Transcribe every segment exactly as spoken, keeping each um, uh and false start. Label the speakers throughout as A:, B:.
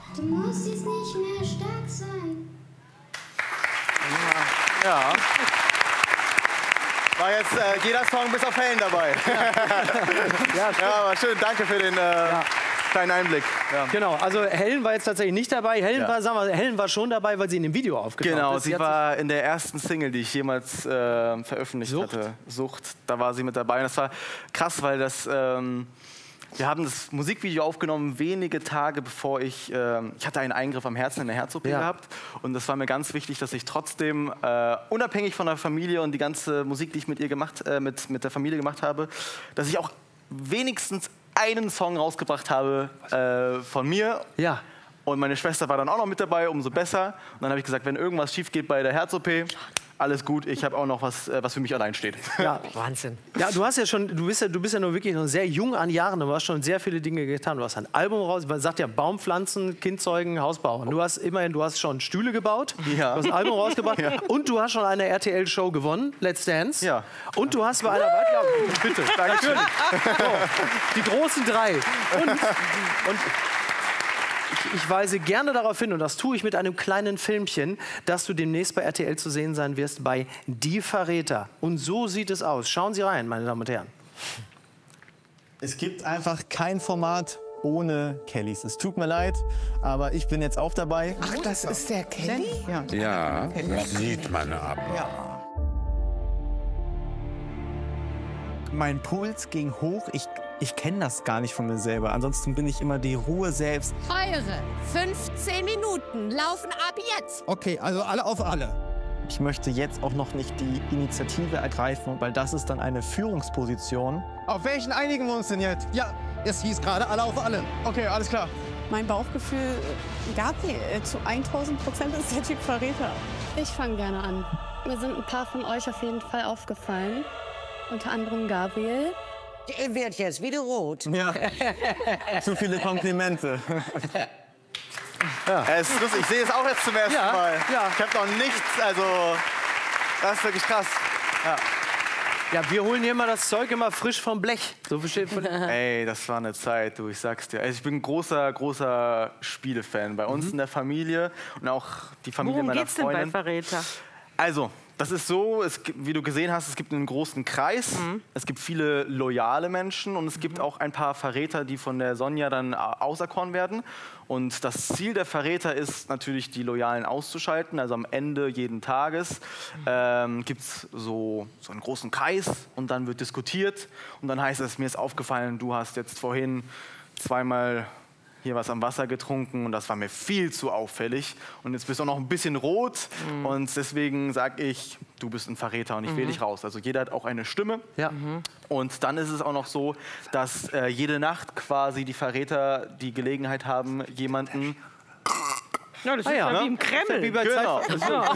A: Du musst jetzt nicht mehr stark sein.
B: Ja. War jetzt äh, jeder Song bis auf Helen dabei. Ja, ja, aber schön. Danke für den äh, ja. kleinen Einblick. Ja.
C: Genau, also Helen war jetzt tatsächlich nicht dabei. Helen, ja. war, sagen wir, Helen war schon dabei, weil sie in dem Video aufgetaucht
B: genau,
C: ist.
B: sie, sie war in der ersten Single, die ich jemals äh, veröffentlicht
C: Sucht.
B: hatte. Sucht. Da war sie mit dabei. Und das war krass, weil das... Ähm, wir haben das Musikvideo aufgenommen wenige Tage bevor ich, äh, ich hatte einen Eingriff am Herzen in der Herz-O P ja. gehabt und das war mir ganz wichtig, dass ich trotzdem äh, unabhängig von der Familie und die ganze Musik, die ich mit ihr gemacht, äh, mit, mit der Familie gemacht habe, dass ich auch wenigstens einen Song rausgebracht habe äh, von mir.
C: Ja.
B: Und meine Schwester war dann auch noch mit dabei, umso besser. Und dann habe ich gesagt, wenn irgendwas schief geht bei der Herz-O P, alles gut, ich habe auch noch was, was für mich allein steht.
C: Ja,
D: Wahnsinn.
C: Ja, du hast ja schon, du bist ja, du bist ja nur wirklich noch sehr jung an Jahren, du hast schon sehr viele Dinge getan. Du hast ein Album raus, man sagt ja Baumpflanzen, Kindzeugen, Hausbauen. Du hast immerhin, du hast schon Stühle gebaut,
B: ja.
C: du hast ein Album rausgebracht ja. und du hast schon eine R T L-Show gewonnen, Let's Dance.
B: Ja.
C: Und du hast bei einer Weit ja, bitte, natürlich. So, die großen drei. Und, und Ich, ich weise gerne darauf hin, und das tue ich mit einem kleinen Filmchen, dass du demnächst bei R T L zu sehen sein wirst bei Die Verräter. Und so sieht es aus. Schauen Sie rein, meine Damen und Herren.
E: Es gibt einfach kein Format ohne Kellys. Es tut mir leid, aber ich bin jetzt auch dabei.
F: Ach, das ist der Kelly?
E: Ja,
G: ja das sieht man aber.
E: Ja. Mein Puls ging hoch. Ich, ich kenne das gar nicht von mir selber. Ansonsten bin ich immer die Ruhe selbst.
H: Eure fünfzehn Minuten laufen ab jetzt.
E: Okay, also alle auf alle. Ich möchte jetzt auch noch nicht die Initiative ergreifen, weil das ist dann eine Führungsposition. Auf welchen einigen wir uns denn jetzt? Ja, es hieß gerade alle auf alle. Okay, alles klar.
I: Mein Bauchgefühl, Gabi, zu tausend Prozent ist der Typ Verräter.
A: Ich fange gerne an. Mir sind ein paar von euch auf jeden Fall aufgefallen. Unter anderem Gabriel.
F: Der wird jetzt wieder rot.
E: Ja, zu viele Komplimente.
B: Ja. Es ist lustig. Ich sehe es auch jetzt zum ersten
C: Ja,
B: Mal.
C: ja.
B: Ich habe noch nichts, also das ist wirklich krass. Ja.
C: Ja, wir holen hier immer das Zeug immer frisch vom Blech. So versteht man.
B: Ey, das war eine Zeit, du, ich sag's dir. Also ich bin ein großer, großer Spielefan. Bei uns
C: Mhm.
B: in der Familie und auch die Familie
D: Worum
B: meiner
D: geht's denn
B: Freundin.
D: bei Verräter?
B: Also, das ist so, es, gibt- wie du gesehen hast, es gibt einen großen Kreis,
D: Mhm.
B: es gibt viele loyale Menschen und es gibt auch ein paar Verräter, die von der Sonja dann äh, auserkoren werden. Und das Ziel der Verräter ist natürlich, die Loyalen auszuschalten. Also am Ende jeden Tages ähm, gibt es so, so einen großen Kreis und dann wird diskutiert. Und dann heißt es, mir ist aufgefallen, du hast jetzt vorhin zweimal hier was am Wasser getrunken und das war mir viel zu auffällig. Und jetzt bist du auch noch ein bisschen rot
D: Mhm.
B: und deswegen sage ich, du bist ein Verräter und ich wähle
D: Mhm.
B: dich raus. Also jeder hat auch eine Stimme.
C: Ja.
B: Und dann ist es auch noch so, dass äh, jede Nacht quasi die Verräter die Gelegenheit haben, jemanden...
D: Ja, das
C: Ah
D: ist
C: ja,
D: ja
C: ne?
D: wie im Kreml.
C: Wie bei
B: Genau.
C: Zeit-
D: Ja.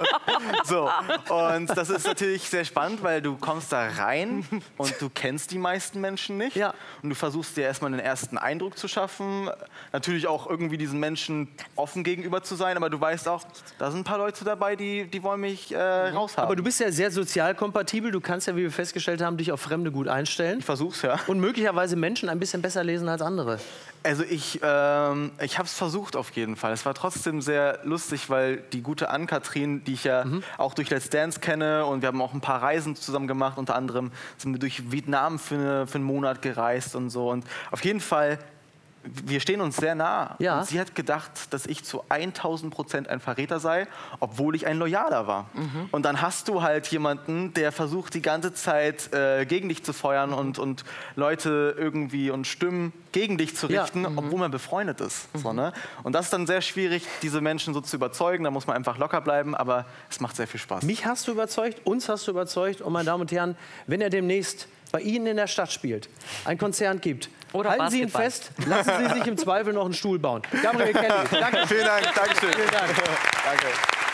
B: So, und das ist natürlich sehr spannend, weil du kommst da rein und du kennst die meisten Menschen nicht.
C: Ja.
B: Und du versuchst dir erstmal einen ersten Eindruck zu schaffen. Natürlich auch irgendwie diesen Menschen offen gegenüber zu sein, aber du weißt auch, da sind ein paar Leute dabei, die, die wollen mich äh, raushaben.
C: Aber du bist ja sehr sozial kompatibel. Du kannst ja, wie wir festgestellt haben, dich auf Fremde gut einstellen.
B: Ich versuch's, ja.
C: Und möglicherweise Menschen ein bisschen besser lesen als andere.
B: Also ich, ähm, ich habe es versucht auf jeden Fall. Es war trotzdem sehr lustig, weil die gute Ann-Kathrin, die ich ja
C: Mhm.
B: auch durch Let's Dance kenne und wir haben auch ein paar Reisen zusammen gemacht, unter anderem sind wir durch Vietnam für, eine, für einen Monat gereist und so. Und auf jeden Fall, wir stehen uns sehr nah.
C: Ja.
B: Und sie hat gedacht, dass ich zu tausend Prozent ein Verräter sei, obwohl ich ein Loyaler war.
C: Mhm.
B: Und dann hast du halt jemanden, der versucht die ganze Zeit äh, gegen dich zu feuern
C: Mhm.
B: und, und Leute irgendwie und Stimmen gegen dich zu
C: Ja.
B: richten,
C: Mhm.
B: obwohl man befreundet ist. So, ne? Und das ist dann sehr schwierig, diese Menschen so zu überzeugen. Da muss man einfach locker bleiben, aber es macht sehr viel Spaß.
C: Mich hast du überzeugt, uns hast du überzeugt. Und meine Damen und Herren, wenn er demnächst bei Ihnen in der Stadt spielt, ein Konzert gibt,
D: Oder
C: halten Sie ihn
D: Basketball.
C: fest, lassen Sie sich im Zweifel noch einen Stuhl bauen. Gabriel Kelly, danke.
B: Vielen Dank, Dankeschön.
C: Vielen Dank.
B: Danke.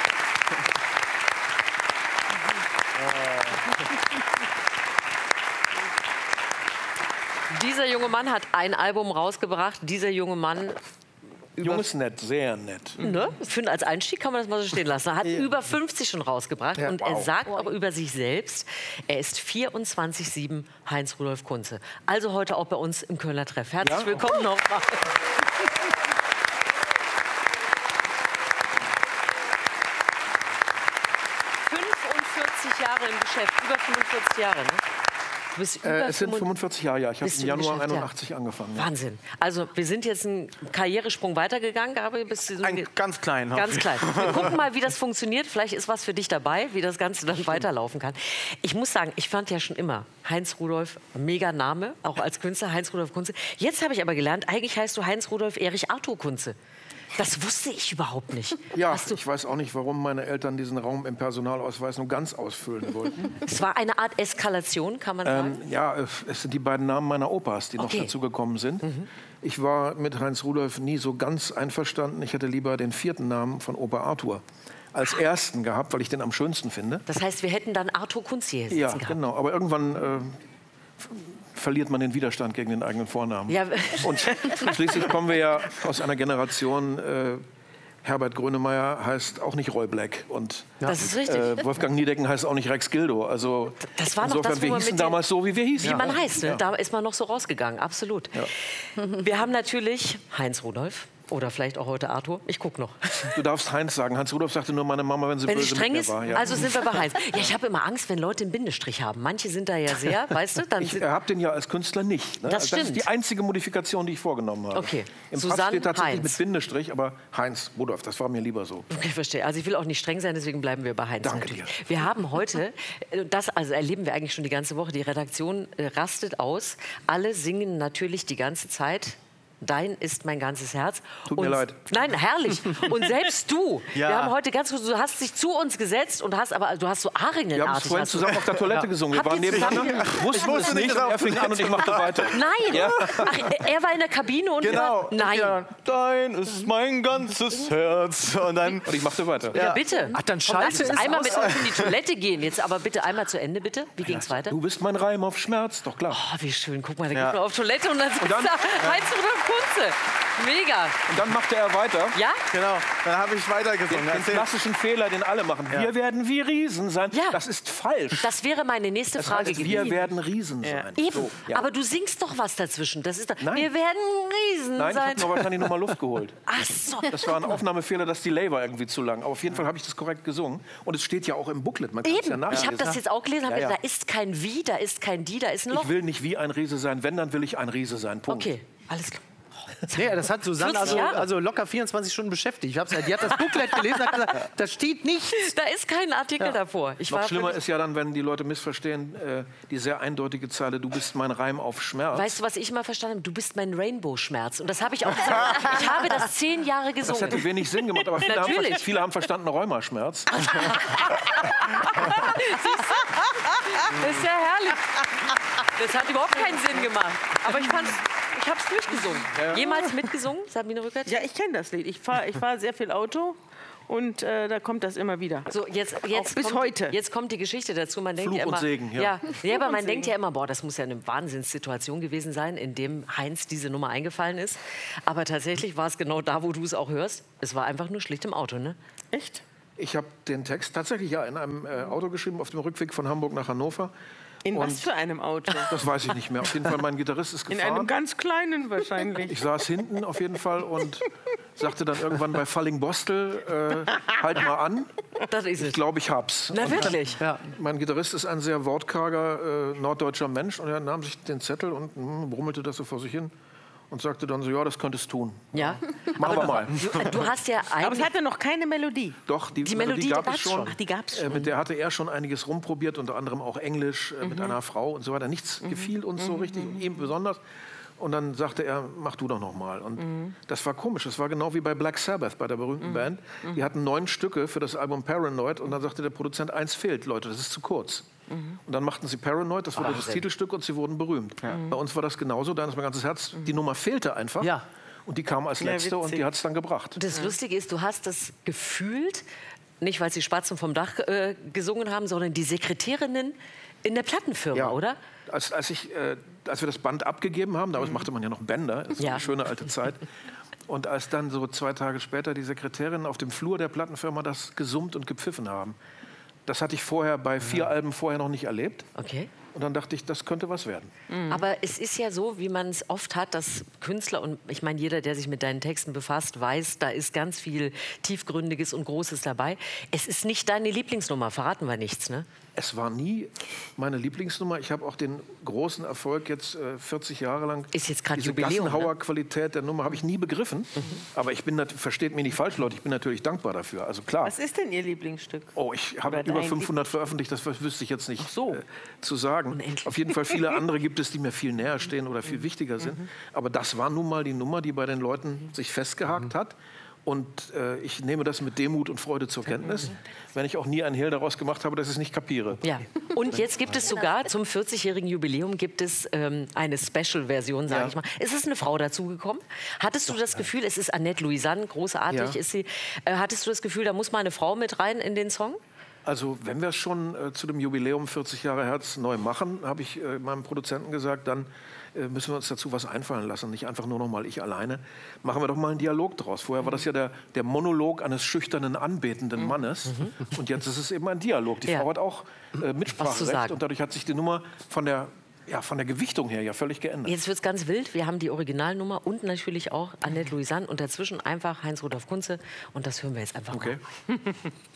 D: Dieser junge Mann hat ein Album rausgebracht. Dieser junge Mann,
J: Jung ist nett, sehr nett.
D: ne, ich finde, als Einstieg kann man das mal so stehen lassen. Er hat über fünfzig schon rausgebracht
J: Ja,
D: und er
J: wow.
D: sagt auch über sich selbst, er ist vierundzwanzig sieben Heinz-Rudolf Kunze. Also heute auch bei uns im Kölner Treff. Herzlich
J: Ja?
D: willkommen nochmal. fünfundvierzig Jahre im Geschäft, über fünfundvierzig Jahre, ne? Du bist über
J: äh, es sind fünfundvierzig Jahre, ja. Ich habe im Januar einundachtzig
D: ja.
J: angefangen. Ja.
D: Wahnsinn. Also wir sind jetzt einen Karrieresprung weitergegangen, Gabriel. Bis so
B: Ein ganz klein.
D: Ganz klein. Wir gucken mal, wie das funktioniert. Vielleicht ist was für dich dabei, wie das Ganze dann weiterlaufen kann. Ich muss sagen, ich fand ja schon immer Heinz Rudolf, mega Name, auch als Künstler, Heinz Rudolf Kunze. Jetzt habe ich aber gelernt, eigentlich heißt du Heinz Rudolf Erich Arthur Kunze. Das wusste ich überhaupt nicht.
J: Ja, ich weiß auch nicht, warum meine Eltern diesen Raum im Personalausweis nur ganz ausfüllen wollten.
D: Es war eine Art Eskalation, kann man sagen?
J: Ähm, ja, es sind die beiden Namen meiner Opas, die
D: okay.
J: noch dazugekommen sind. Mhm. Ich war mit Heinz Rudolf nie so ganz einverstanden. Ich hätte lieber den vierten Namen von Opa Arthur als ersten gehabt, weil ich den am schönsten finde.
D: Das heißt, wir hätten dann Arthur Kunze hier sitzen
J: Ja,
D: gehabt.
J: genau. Aber irgendwann äh, verliert man den Widerstand gegen den eigenen Vornamen.
D: Ja.
J: Und schließlich kommen wir ja aus einer Generation, äh, Herbert Grönemeyer heißt auch nicht Roy Black. Und
D: das ist richtig.
J: Äh, Wolfgang Niedecken heißt auch nicht Rex Gildo. Also
D: das war
J: insofern,
D: noch das, wo
J: wir
D: man
J: hießen
D: mit
J: damals so, wie wir hießen.
D: Wie
J: ja.
D: man heißt, ne?
J: Ja.
D: Da ist man noch so rausgegangen, absolut. Ja. Wir haben natürlich Heinz Rudolf. Oder vielleicht auch heute Arthur. Ich guck noch.
J: Du darfst Heinz sagen. Hans Rudolf sagte nur meine Mama, wenn sie
D: wenn
J: böse
D: streng
J: mit
D: ist,
J: mir war. Ja.
D: Also sind wir bei Heinz. Ja, ich habe immer Angst, wenn Leute einen Bindestrich haben. Manche sind da ja sehr, weißt du? Dann
J: ich habe den ja als Künstler nicht. Ne?
D: Das
J: Also
D: stimmt.
J: das ist die einzige Modifikation, die ich vorgenommen habe.
D: Okay.
J: Im
D: Susanne
J: Pass steht tatsächlich
D: Heinz.
J: mit Bindestrich, aber Heinz Rudolf, das war mir lieber so.
D: Okay, verstehe. Also ich will auch nicht streng sein, deswegen bleiben wir bei Heinz.
J: Danke
D: natürlich.
J: dir.
D: Wir haben heute, das also erleben wir eigentlich schon die ganze Woche, die Redaktion äh, rastet aus. Alle singen natürlich die ganze Zeit. Dein ist mein ganzes Herz.
J: Tut mir leid.
D: Nein, herrlich. Und selbst du,
B: Ja.
D: wir haben heute ganz kurz, du hast dich zu uns gesetzt und hast aber, du hast so
J: Wir haben es
D: Ahringenartig.
J: vorhin
D: hast du-
J: zusammen auf der Toilette gesungen. Wir
D: Habt
J: waren
D: ihr
J: nebeneinander,
D: zusammen-
J: wussten es nicht und er fing an und ich machte weiter.
D: Nein,
J: Ja.
D: Ach, er war in der Kabine und
B: Genau.
D: wir, nein.
B: Ja, dein ist mein ganzes Herz. Und dann.
J: Und ich machte weiter.
D: Ja, bitte.
C: Ach, dann
D: Und
C: schalte
D: lass uns
C: es
D: einmal
C: aus.
D: mit uns in die Toilette gehen. Jetzt aber bitte einmal zu Ende, bitte. Wie ging's weiter?
J: Du bist mein Reim auf Schmerz, doch klar.
D: Oh, wie schön. Guck mal, da
B: Ja.
D: geht man auf Toilette und dann sitzt
J: dann-
D: da Heinz Rudolf Kunze. Mega.
J: Und dann machte er weiter.
D: Ja?
B: Genau, dann habe ich weitergesungen.
J: Den klassischen Fehler, den alle machen. Wir werden wie Riesen sein.
D: Ja.
J: Das ist falsch.
D: Das wäre meine nächste
J: Das
D: Frage
J: heißt,
D: gewesen.
J: wir werden Riesen sein.
D: Eben.
J: So, ja.
D: Aber du singst doch was dazwischen. Das ist doch,
J: Nein.
D: wir werden Riesen
J: Nein, ich
D: sein.
J: habe mir wahrscheinlich nur mal Luft geholt.
D: Ach so.
J: Das war ein Aufnahmefehler, das Delay war irgendwie zu lang. Aber auf jeden Fall habe ich das korrekt gesungen. Und es steht ja auch im Booklet. Man kann es ja
D: Eben.
J: nachlesen.
D: Ich habe das jetzt auch gelesen. Hab
J: Ja, ja.
D: gedacht, da ist kein Wie, da ist kein Die, da ist ein Loch.
J: Ich will nicht wie ein Riese sein. Wenn, dann will ich ein Riese sein. Punkt.
D: Okay, alles klar.
C: Nee, das hat Susanne
D: vierzig
C: also,
D: Jahre.
C: also locker vierundzwanzig Stunden beschäftigt. Ich hab's, die hat das Booklet gelesen und hat gesagt, da steht nichts.
D: Da ist kein Artikel davor. Ich
J: Noch
D: war
J: schlimmer
D: völlig-
J: ist ja dann, wenn die Leute missverstehen, äh, die sehr eindeutige Zeile, du bist mein Reim auf Schmerz.
D: Weißt du, was ich immer verstanden habe? Du bist mein Rainbow-Schmerz. Und das habe ich auch gesagt. Ich habe das zehn Jahre
J: Das
D: gesungen.
J: hätte wenig Sinn gemacht, aber viele, haben,
D: Natürlich.
J: ver- viele haben verstanden Rheumaschmerz.
D: Das ist ja herrlich. Das hat überhaupt keinen Sinn gemacht. Aber ich fand, ich habe es durchgesungen. Jemals mitgesungen, Sabine Rückert?
K: Ja, ich kenne das Lied. Ich fahre ich fahr sehr viel Auto und äh, da kommt das immer wieder.
D: So, jetzt, jetzt
K: Auch bis
D: kommt,
K: heute.
D: Jetzt kommt die Geschichte dazu. Man denkt
J: Fluch
D: ja
J: und
D: immer,
J: Segen, ja.
D: ja, ja, aber
K: und
D: man
K: Segen.
D: denkt ja immer, boah, das muss ja eine Wahnsinnssituation gewesen sein, in dem Heinz diese Nummer eingefallen ist. Aber tatsächlich war es genau da, wo du es auch hörst. Es war einfach nur schlicht im Auto, ne?
K: Echt?
J: Ich habe den Text tatsächlich ja in einem äh, Auto geschrieben, auf dem Rückweg von Hamburg nach Hannover.
K: In
J: Und
K: was für einem Auto?
J: Das weiß ich nicht mehr. Auf jeden Fall, mein Gitarrist ist
K: In
J: gefahren.
K: einem ganz kleinen wahrscheinlich.
J: Ich saß hinten auf jeden Fall und sagte dann irgendwann bei Fallingbostel, äh, halt mal an.
D: Das ist
J: Ich
D: es.
J: glaube, ich hab's.
D: Na
J: Und
D: wirklich?
C: Ja.
J: Mein Gitarrist ist ein sehr wortkarger äh, norddeutscher Mensch und er nahm sich den Zettel und hm, brummelte das so vor sich hin und sagte dann so, ja, das könntest du tun.
D: Ja.
J: Machen wir mal.
D: Du, du hast ja
K: Aber es
D: eigentlich...
K: hatte noch keine Melodie.
J: Doch, die,
D: Die Melodie,
J: gab
D: die
J: es
D: gab's
J: schon.
D: schon.
K: Ach, die gab's
J: Äh,
K: schon.
J: mit der hatte er schon einiges rumprobiert, unter anderem auch Englisch äh, mit einer Frau und so weiter. Nichts gefiel uns so richtig, und ihm besonders. Und dann sagte er, mach du doch noch mal. Und das war komisch. Das war genau wie bei Black Sabbath, bei der berühmten Band. Die hatten neun Stücke für das Album Paranoid und dann sagte der Produzent, eins fehlt, Leute, das ist zu kurz. Und dann machten sie Paranoid, das wurde das Titelstück und sie wurden berühmt. Bei uns war das genauso, da ist mein ganzes Herz, die Nummer fehlte einfach.
C: Ja.
J: Und die kam als
K: Ja,
J: letzte und
K: witzig.
J: die hat es dann gebracht.
D: Das Lustige ist, du hast das gefühlt, nicht weil sie Spatzen vom Dach äh, gesungen haben, sondern die Sekretärinnen in der Plattenfirma,
J: Ja.
D: oder?
J: Als, als, ich, äh, als wir das Band abgegeben haben, damals machte man ja noch Bänder, das ist
D: Ja.
J: eine schöne alte Zeit. Und als dann so zwei Tage später die Sekretärinnen auf dem Flur der Plattenfirma das gesummt und gepfiffen haben, das hatte ich vorher bei vier Alben vorher noch nicht erlebt.
D: Okay.
J: Und dann dachte ich, das könnte was werden.
D: Mhm. Aber es ist ja so, wie man es oft hat, dass Künstler, und ich meine, jeder, der sich mit deinen Texten befasst, weiß, da ist ganz viel Tiefgründiges und Großes dabei. Es ist nicht deine Lieblingsnummer, verraten wir nichts, ne?
J: Es war nie meine Lieblingsnummer. Ich habe auch den großen Erfolg jetzt äh, vierzig Jahre lang.
D: Ist jetzt gerade
J: diese
D: Jubiläum,
J: Gassenhauer-Qualität der Nummer habe ich nie begriffen. Mhm. Aber ich bin, versteht mich nicht falsch, Leute, ich bin natürlich dankbar dafür. Also klar.
K: Was ist denn Ihr Lieblingsstück?
J: Oh, ich habe über fünfhundert veröffentlicht, das wüsste ich jetzt nicht
K: so.
J: äh, zu sagen.
D: Unendlich.
J: Auf jeden Fall viele andere gibt es, die mir viel näher stehen oder viel
K: mhm.
J: wichtiger sind.
K: Mhm.
J: Aber das war nun mal die Nummer, die bei den Leuten
K: mhm.
J: sich festgehakt mhm. hat. Und äh, ich nehme das mit Demut und Freude zur Kenntnis, wenn ich auch nie einen Hehl daraus gemacht habe, dass ich es nicht kapiere.
D: Ja. Und jetzt gibt es sogar zum vierzigjährigen Jubiläum gibt es ähm, eine Special-Version, sage
J: Ja.
D: ich mal. Ist es eine Frau dazugekommen? Hattest du das Gefühl, es ist Annette Louisanne, großartig
J: Ja.
D: ist sie. Äh, hattest du das Gefühl, da muss mal eine Frau mit rein in den Song?
J: Also wenn wir es schon äh, zu dem Jubiläum vierzig Jahre Herz neu machen, habe ich äh, meinem Produzenten gesagt, dann äh, müssen wir uns dazu was einfallen lassen. Nicht einfach nur noch mal ich alleine. Machen wir doch mal einen Dialog draus. Vorher war das ja der, der Monolog eines schüchternen, anbetenden Mannes. Mhm. Und jetzt ist es eben ein Dialog. Die
D: Ja.
J: Frau hat auch äh, Mitspracherecht.
D: sagen.
J: Und dadurch hat sich die Nummer von der, ja, von der Gewichtung her ja völlig geändert.
D: Jetzt wird es ganz wild. Wir haben die Originalnummer und natürlich auch Annette Louisanne und dazwischen einfach Heinz-Rudolf Kunze. Und das hören wir jetzt einfach
J: Okay.
D: mal.